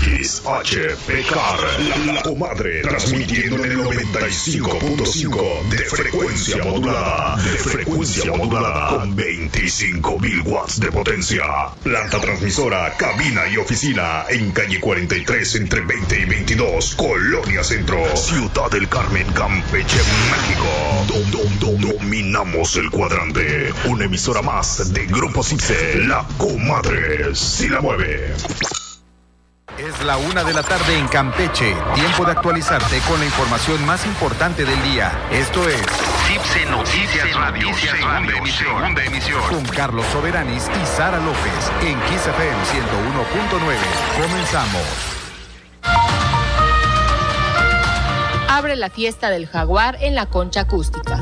XHPK, la comadre, transmitiendo en el 95.5 de frecuencia modulada, con 25.000 watts de potencia. Planta transmisora, cabina y oficina en calle 43 entre 20 y 22, Colonia Centro, Ciudad del Carmen, Campeche, México. Dominamos el cuadrante. Una emisora más de Grupo Cipse, la comadre si la mueve. Es la 1 de la tarde en Campeche. Tiempo de actualizarte con la información más importante del día. Esto es Cipse Noticias Radio, segunda emisión. Con Carlos Soberanis y Sara López en Kiss FM 101.9. Comenzamos. Abre la fiesta del Jaguar en la Concha Acústica.